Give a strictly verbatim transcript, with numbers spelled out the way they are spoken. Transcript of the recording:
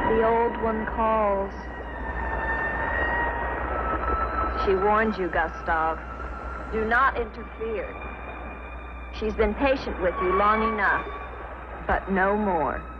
The old one calls. She warns you, Gustav. Do not interfere. She's been patient with you long enough, but no more.